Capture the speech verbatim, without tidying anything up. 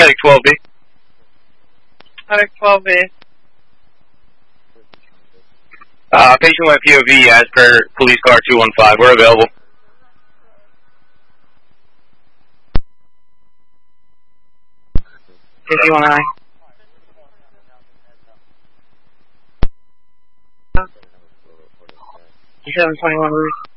Medic twelve B. Medic twelve B. Uh, patient went P O V as per police car two one five. We're available. fifty-one I. seven twenty-one route.